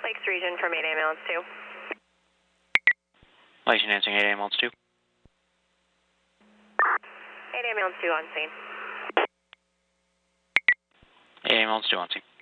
Lakes region from 8 ambulance 2. Lakes Lansing 8 ambulance 2. 8 ambulance 2 on scene. 8 ambulance 2 on scene.